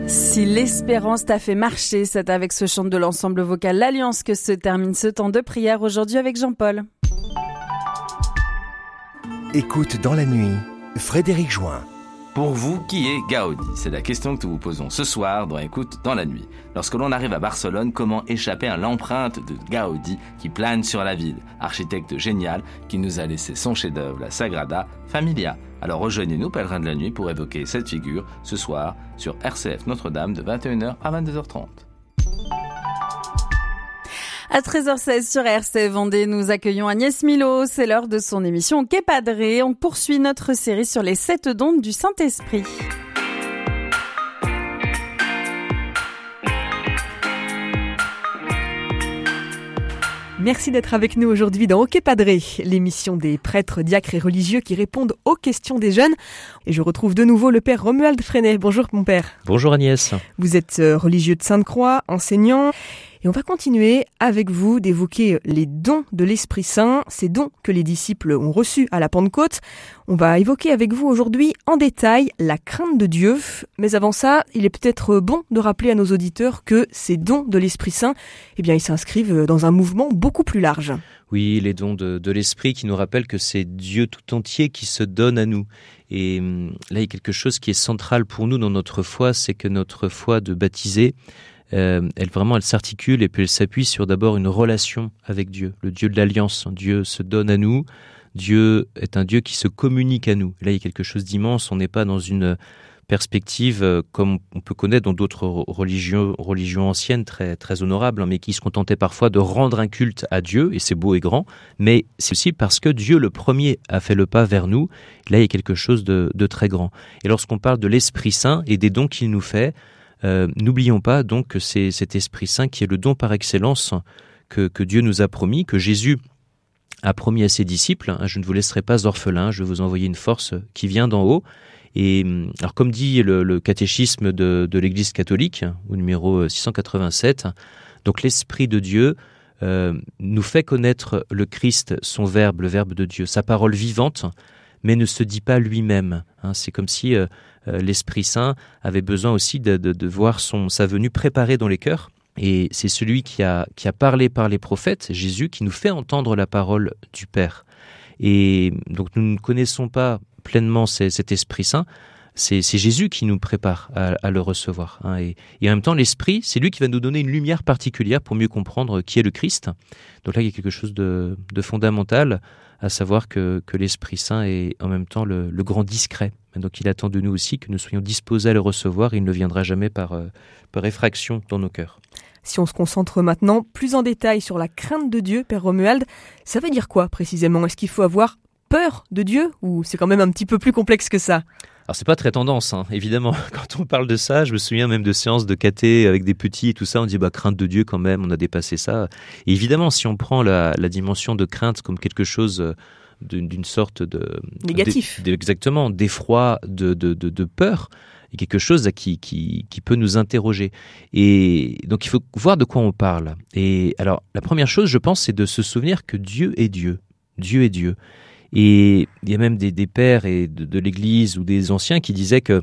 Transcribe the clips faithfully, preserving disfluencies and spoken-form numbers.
Si l'espérance t'a fait marcher, c'est avec ce chant de l'ensemble vocal L'Alliance que se termine ce temps de prière aujourd'hui avec Jean-Paul. Écoute dans la nuit, Frédéric Join. Pour vous, qui est Gaudi ? C'est la question que nous vous posons ce soir dans Écoute dans la nuit. Lorsque l'on arrive à Barcelone, comment échapper à l'empreinte de Gaudi qui plane sur la ville ? Architecte génial qui nous a laissé son chef-d'œuvre, la Sagrada Familia. Alors rejoignez-nous, pèlerins de la nuit, pour évoquer cette figure ce soir sur R C F Notre-Dame de vingt et une heures à vingt-deux heures trente. À treize heures seize sur R C F Vendée, nous accueillons Agnès Milo. C'est l'heure de son émission Que Padre. On poursuit notre série sur les sept dons du Saint-Esprit. Merci d'être avec nous aujourd'hui dans Ok Padre, l'émission des prêtres, diacres et religieux qui répondent aux questions des jeunes. Et je retrouve de nouveau le père Romuald Freinet. Bonjour mon père. Bonjour Agnès. Vous êtes religieux de Sainte-Croix, enseignant. Et on va continuer avec vous d'évoquer les dons de l'Esprit Saint, ces dons que les disciples ont reçus à la Pentecôte. On va évoquer avec vous aujourd'hui en détail la crainte de Dieu. Mais avant ça, il est peut-être bon de rappeler à nos auditeurs que ces dons de l'Esprit Saint, eh bien, ils s'inscrivent dans un mouvement beaucoup plus large. Oui, les dons de, de l'Esprit qui nous rappellent que c'est Dieu tout entier qui se donne à nous. Et là, il y a quelque chose qui est central pour nous dans notre foi, c'est que notre foi de baptisé, Euh, elle vraiment, elle s'articule et puis elle s'appuie sur d'abord une relation avec Dieu, le Dieu de l'Alliance. Dieu se donne à nous, Dieu est un Dieu qui se communique à nous. Là, il y a quelque chose d'immense, on n'est pas dans une perspective euh, comme on peut connaître dans d'autres religions, religions anciennes très, très honorables, hein, mais qui se contentaient parfois de rendre un culte à Dieu, et c'est beau et grand, mais c'est aussi parce que Dieu le premier a fait le pas vers nous. Là, il y a quelque chose de, de très grand. Et lorsqu'on parle de l'Esprit Saint et des dons qu'il nous fait, Euh, n'oublions pas donc que c'est cet Esprit Saint qui est le don par excellence que, que Dieu nous a promis, que Jésus a promis à ses disciples. Hein, je ne vous laisserai pas orphelins, je vais vous envoyer une force qui vient d'en haut. Et alors comme dit le, le catéchisme de, de l'Église catholique, au numéro six cent quatre-vingt-sept, donc l'Esprit de Dieu euh, nous fait connaître le Christ, son Verbe, le Verbe de Dieu, sa parole vivante, mais ne se dit pas lui-même. Hein, c'est comme si euh, euh, l'Esprit Saint avait besoin aussi de, de, de voir son, sa venue préparée dans les cœurs. Et c'est celui qui a, qui a parlé par les prophètes, Jésus, qui nous fait entendre la parole du Père. Et donc nous ne connaissons pas pleinement ces, cet Esprit Saint, c'est, c'est Jésus qui nous prépare à, à le recevoir. Hein, et, et en même temps, l'Esprit, c'est lui qui va nous donner une lumière particulière pour mieux comprendre qui est le Christ. Donc là, il y a quelque chose de, de fondamental, à savoir que, que l'Esprit Saint est en même temps le, le grand discret. Donc il attend de nous aussi que nous soyons disposés à le recevoir, et il ne viendra jamais par, euh, par effraction dans nos cœurs. Si on se concentre maintenant plus en détail sur la crainte de Dieu, Père Romuald, ça veut dire quoi précisément ? Est-ce qu'il faut avoir peur de Dieu, ou c'est quand même un petit peu plus complexe que ça ? Alors c'est pas très tendance, hein, évidemment. Quand on parle de ça, je me souviens même de séances de caté avec des petits et tout ça, on dit bah crainte de Dieu quand même, on a dépassé ça. Et évidemment, si on prend la, la dimension de crainte comme quelque chose d'une, d'une sorte de négatif, de, de, exactement, d'effroi, de, de, de, de peur, il y a quelque chose qui, qui, qui peut nous interroger. Et donc il faut voir de quoi on parle. Et alors la première chose, je pense, c'est de se souvenir que Dieu est Dieu. Dieu est Dieu. Et il y a même des, des pères et de, de l'Église ou des anciens qui disaient que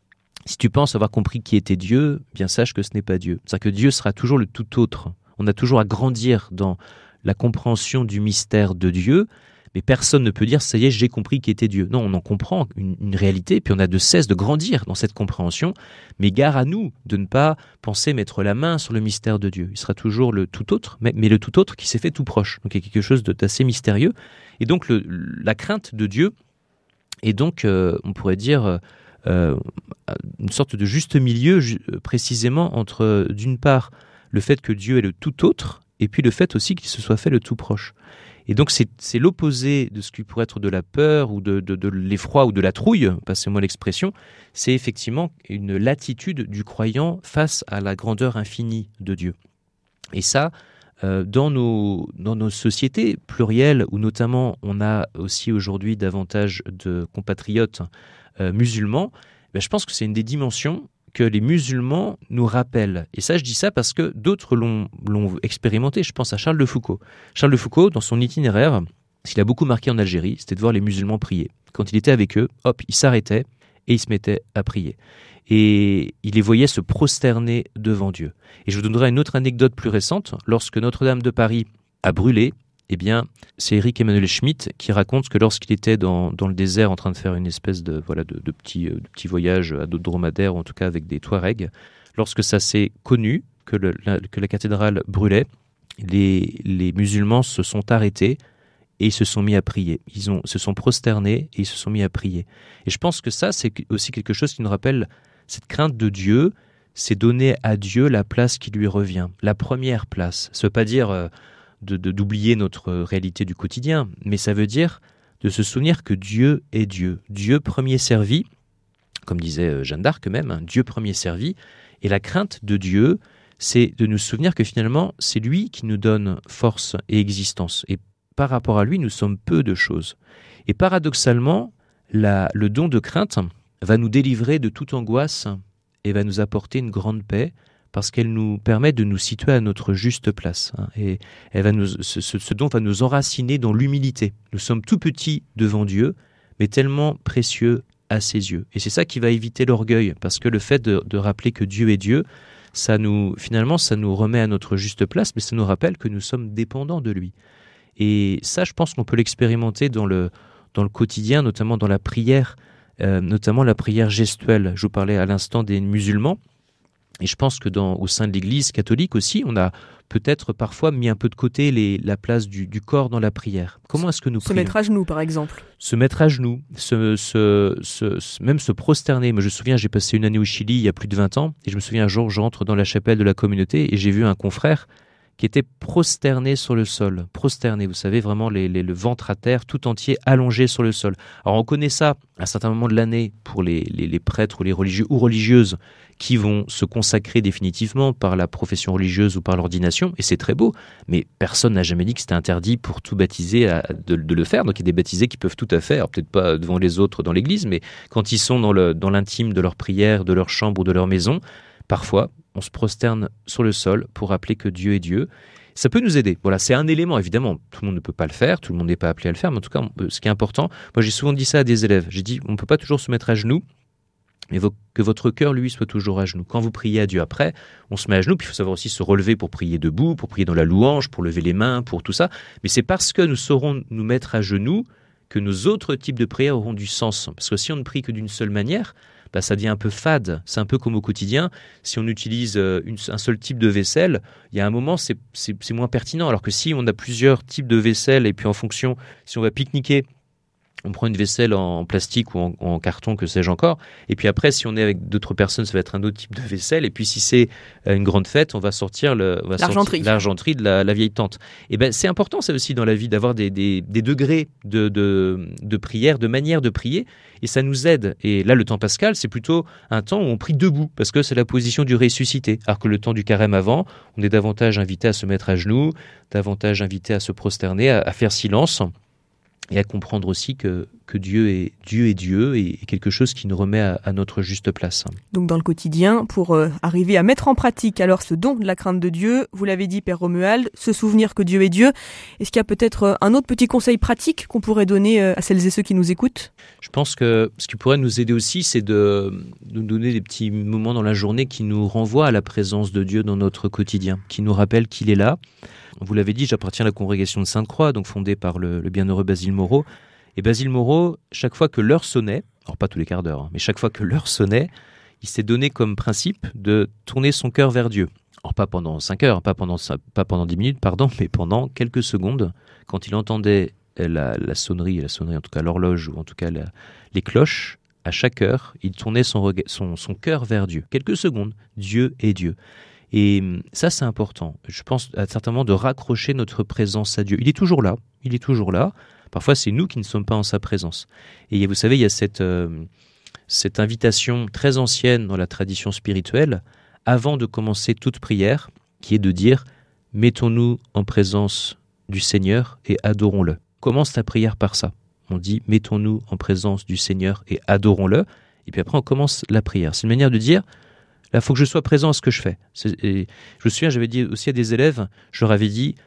si tu penses avoir compris qui était Dieu, bien sache que ce n'est pas Dieu. C'est-à-dire que Dieu sera toujours le tout autre. On a toujours à grandir dans la compréhension du mystère de Dieu, mais personne ne peut dire « ça y est, j'ai compris qui était Dieu ». Non, on en comprend une, une réalité, puis on a de cesse de grandir dans cette compréhension, mais gare à nous de ne pas penser mettre la main sur le mystère de Dieu. Il sera toujours le tout autre, mais, mais le tout autre qui s'est fait tout proche. Donc il y a quelque chose de, d'assez mystérieux. Et donc le, la crainte de Dieu est donc, euh, on pourrait dire, euh, une sorte de juste milieu ju- précisément entre, d'une part, le fait que Dieu est le tout autre, et puis le fait aussi qu'il se soit fait le tout proche. Et donc c'est, c'est l'opposé de ce qui pourrait être de la peur ou de, de, de l'effroi ou de la trouille, passez-moi l'expression, c'est effectivement une latitude du croyant face à la grandeur infinie de Dieu. Et ça, euh, dans, nos, dans nos sociétés plurielles, où notamment on a aussi aujourd'hui davantage de compatriotes euh, musulmans, ben je pense que c'est une des dimensions que les musulmans nous rappellent. Et ça, je dis ça parce que d'autres l'ont, l'ont expérimenté. Je pense à Charles de Foucauld. Charles de Foucauld, dans son itinéraire, ce qu'il a beaucoup marqué en Algérie, c'était de voir les musulmans prier. Quand il était avec eux, hop, il s'arrêtait et ils se mettaient à prier. Et il les voyait se prosterner devant Dieu. Et je vous donnerai une autre anecdote plus récente. Lorsque Notre-Dame de Paris a brûlé, eh bien, c'est Éric Emmanuel Schmitt qui raconte que lorsqu'il était dans, dans le désert en train de faire une espèce de, voilà, de, de, petit, de petit voyage à dos de dromadaire, ou en tout cas avec des Touaregs, lorsque ça s'est connu que, le, la, que la cathédrale brûlait, les, les musulmans se sont arrêtés et ils se sont mis à prier. Ils ont, se sont prosternés et ils se sont mis à prier. Et je pense que ça, c'est aussi quelque chose qui nous rappelle cette crainte de Dieu, c'est donner à Dieu la place qui lui revient, la première place. Ça ne veut pas dire euh, de, de, d'oublier notre réalité du quotidien, mais ça veut dire de se souvenir que Dieu est Dieu. Dieu premier servi, comme disait Jeanne d'Arc même, hein, Dieu premier servi. Et la crainte de Dieu, c'est de nous souvenir que finalement, c'est lui qui nous donne force et existence. Et par rapport à lui, nous sommes peu de choses. Et paradoxalement, la, le don de crainte va nous délivrer de toute angoisse et va nous apporter une grande paix parce qu'elle nous permet de nous situer à notre juste place. Et elle va nous, ce, ce don va nous enraciner dans l'humilité. Nous sommes tout petits devant Dieu, mais tellement précieux à ses yeux. Et c'est ça qui va éviter l'orgueil, parce que le fait de, de rappeler que Dieu est Dieu, ça nous, finalement, ça nous remet à notre juste place, mais ça nous rappelle que nous sommes dépendants de lui. Et ça, je pense qu'on peut l'expérimenter dans le, dans le quotidien, notamment dans la prière, Euh, notamment la prière gestuelle. Je vous parlais à l'instant des musulmans, et je pense que dans, au sein de l'Église catholique aussi, on a peut-être parfois mis un peu de côté les, la place du, du corps dans la prière. Comment est-ce que nous prions ? Se mettre à genoux, par exemple. Se mettre à genoux, se, se, se, se, même se prosterner. Moi, je me souviens, j'ai passé une année au Chili il y a plus de vingt ans, et je me souviens un jour, j'entre dans la chapelle de la communauté, et j'ai vu un confrère qui était prosterné sur le sol. Prosterné, vous savez, vraiment les, les, le ventre à terre, tout entier allongé sur le sol. Alors on connaît ça à un certain moment de l'année pour les, les, les prêtres ou les religieux ou religieuses qui vont se consacrer définitivement par la profession religieuse ou par l'ordination, et c'est très beau, mais personne n'a jamais dit que c'était interdit pour tout baptisé à, de, de le faire. Donc il y a des baptisés qui peuvent tout à faire, peut-être pas devant les autres dans l'église, mais quand ils sont dans, le, dans l'intime de leur prière, de leur chambre ou de leur maison, parfois, on se prosterne sur le sol pour rappeler que Dieu est Dieu. Ça peut nous aider. Voilà, c'est un élément, évidemment. Tout le monde ne peut pas le faire, tout le monde n'est pas appelé à le faire, mais en tout cas, ce qui est important, moi j'ai souvent dit ça à des élèves. J'ai dit, on ne peut pas toujours se mettre à genoux, mais que votre cœur, lui, soit toujours à genoux. Quand vous priez à Dieu après, on se met à genoux, puis il faut savoir aussi se relever pour prier debout, pour prier dans la louange, pour lever les mains, pour tout ça. Mais c'est parce que nous saurons nous mettre à genoux que nos autres types de prières auront du sens. Parce que si on ne prie que d'une seule manière, bah, ça devient un peu fade. C'est un peu comme au quotidien. Si on utilise une, un seul type de vaisselle, il y a un moment, c'est, c'est, c'est moins pertinent. Alors que si on a plusieurs types de vaisselle, et puis en fonction, si on va pique-niquer, on prend une vaisselle en plastique ou en, en carton, que sais-je encore. Et puis après, si on est avec d'autres personnes, ça va être un autre type de vaisselle. Et puis si c'est une grande fête, on va sortir, le, on va l'argenterie. sortir l'argenterie de la, la vieille tante. Et ben c'est important ça aussi dans la vie d'avoir des, des, des degrés de, de, de prière, de manière de prier. Et ça nous aide. Et là, le temps pascal, c'est plutôt un temps où on prie debout, parce que c'est la position du ressuscité. Alors que le temps du carême avant, on est davantage invité à se mettre à genoux, davantage invité à se prosterner, à, à faire silence. Et à comprendre aussi que, que Dieu est Dieu est Dieu et quelque chose qui nous remet à, à notre juste place. Donc dans le quotidien, pour euh, arriver à mettre en pratique alors ce don de la crainte de Dieu, vous l'avez dit Père Romuald, se souvenir que Dieu est Dieu, est-ce qu'il y a peut-être un autre petit conseil pratique qu'on pourrait donner à celles et ceux qui nous écoutent ? Je pense que ce qui pourrait nous aider aussi, c'est de, de nous donner des petits moments dans la journée qui nous renvoient à la présence de Dieu dans notre quotidien, qui nous rappellent qu'il est là. Vous l'avez dit, j'appartiens à la congrégation de Sainte-Croix, donc fondée par le, le bienheureux Basile Moreau. Et Basile Moreau, chaque fois que l'heure sonnait, alors pas tous les quarts d'heure, hein, mais chaque fois que l'heure sonnait, il s'est donné comme principe de tourner son cœur vers Dieu. Alors pas pendant cinq heures, pas pendant, pas pendant dix minutes, pardon, mais pendant quelques secondes, quand il entendait la, la sonnerie, la sonnerie en tout cas l'horloge, ou en tout cas la, les cloches, à chaque heure, il tournait son, son, son cœur vers Dieu. Quelques secondes, Dieu est Dieu. Et ça, c'est important. Je pense à certains moments de raccrocher notre présence à Dieu. Il est toujours là, il est toujours là. Parfois, c'est nous qui ne sommes pas en sa présence. Et vous savez, il y a cette, euh, cette invitation très ancienne dans la tradition spirituelle, avant de commencer toute prière, qui est de dire « Mettons-nous en présence du Seigneur et adorons-le ». Commence ta prière par ça. On dit « Mettons-nous en présence du Seigneur et adorons-le ». Et puis après, on commence la prière. C'est une manière de dire « Là, il faut que je sois présent à ce que je fais. » Et je me souviens, j'avais dit aussi à des élèves, je leur avais dit,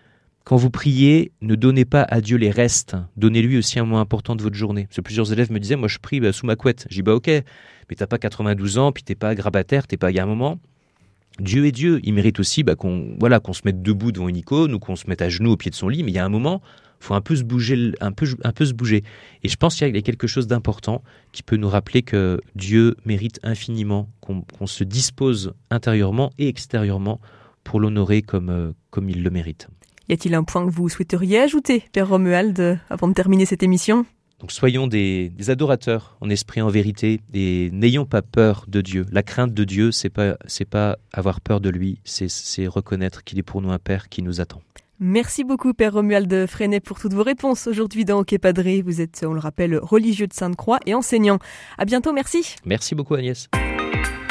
Quand vous priez, ne donnez pas à Dieu les restes, donnez-lui aussi un moment important de votre journée. Parce que plusieurs élèves me disaient, moi je prie bah, sous ma couette. J'ai dit, bah ok, mais t'as pas quatre-vingt-douze ans, puis t'es pas grabataire, t'es pas... Il y a un moment, Dieu est Dieu, il mérite aussi bah, qu'on, voilà, qu'on se mette debout devant une icône ou qu'on se mette à genoux au pied de son lit, mais il y a un moment, il faut un peu se bouger, un peu, un peu se bouger. Et je pense qu'il y a quelque chose d'important qui peut nous rappeler que Dieu mérite infiniment qu'on, qu'on se dispose intérieurement et extérieurement pour l'honorer comme, euh, comme il le mérite. Y a-t-il un point que vous souhaiteriez ajouter, Père Romuald, avant de terminer cette émission ? Donc soyons des, des adorateurs en esprit, en vérité, et n'ayons pas peur de Dieu. La crainte de Dieu, c'est pas, c'est pas avoir peur de lui, c'est, c'est reconnaître qu'il est pour nous un Père qui nous attend. Merci beaucoup, Père Romuald Freinet, pour toutes vos réponses aujourd'hui dans Ok Padré. Vous êtes, on le rappelle, religieux de Sainte-Croix et enseignant. À bientôt, merci. Merci beaucoup, Agnès.